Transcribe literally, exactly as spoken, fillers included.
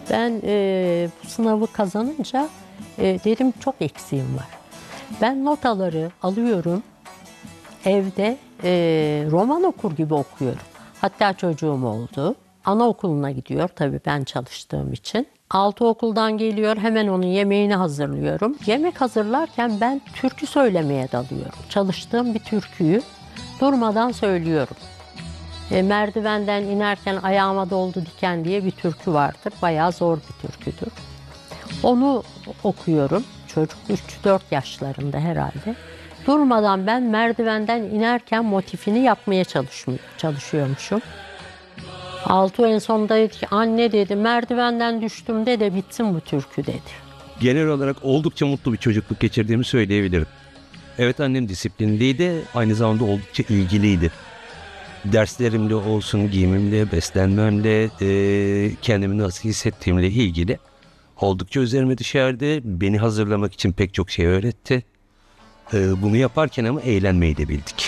Ben e, bu sınavı kazanınca e, dedim çok eksiğim var. Ben notaları alıyorum, evde e, roman okur gibi okuyorum. Hatta çocuğum oldu. Anaokuluna gidiyor tabii ben çalıştığım için. Altı okuldan geliyor, hemen onun yemeğini hazırlıyorum. Yemek hazırlarken ben türkü söylemeye dalıyorum. Çalıştığım bir türküyü durmadan söylüyorum. E, merdivenden inerken ayağıma doldu diken diye bir türkü vardır. Bayağı zor bir türküdür. Onu okuyorum. Çocuk üç dört yaşlarında herhalde. Durmadan ben merdivenden inerken motifini yapmaya çalışıyormuşum. Altuğ en sonunda dedi ki anne dedi merdivenden düştüm de de bitsin bu türkü dedi. Genel olarak oldukça mutlu bir çocukluk geçirdiğimi söyleyebilirim. Evet, annem disiplinliydi, aynı zamanda oldukça ilgiliydi. Derslerimle olsun, giyimimle, beslenmemle, e, kendimi nasıl hissettiğimle ilgili oldukça üzerime düşerdi. Beni hazırlamak için pek çok şey öğretti. E, bunu yaparken ama eğlenmeyi de bildik.